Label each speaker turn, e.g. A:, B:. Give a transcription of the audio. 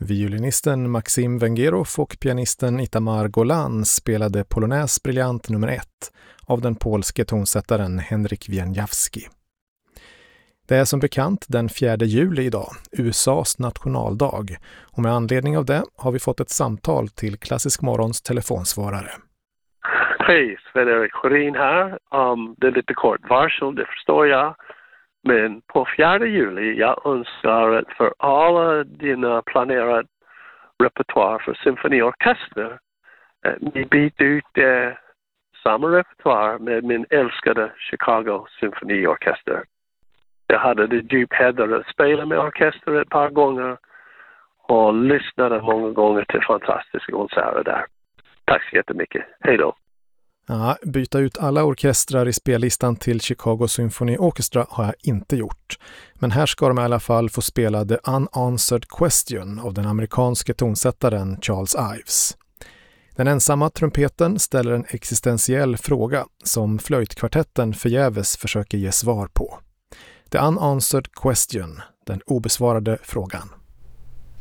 A: Violinisten Maxim Vengerov och pianisten Itamar Golan spelade Polonäs briljant nummer 1 av den polske tonsättaren Henryk Wieniawski. Det är som bekant den 4 juli idag, USAs nationaldag, och med anledning av det har vi fått ett samtal till Klassisk Morgons telefonsvarare.
B: Hej, Sven-Erik Sjörin här. Det är lite kort varsel, det förstår jag. Men på 4 juli, jag önskar att för alla dina planerade repertoar för symfoniorkester, ni byter ut samma repertoar med min älskade Chicago symfoniorkester. Jag hade det djup heder att spela med orkester ett par gånger och lyssnade många gånger till fantastiska konserter där. Tack så jättemycket. Hej då.
A: Ja, byta ut alla orkestrar i spellistan till Chicago Symphony Orchestra har jag inte gjort. Men här ska de i alla fall få spela The Unanswered Question av den amerikanske tonsättaren Charles Ives. Den ensamma trumpeten ställer en existentiell fråga som flöjtkvartetten förgäves försöker ge svar på. The Unanswered Question, den obesvarade frågan.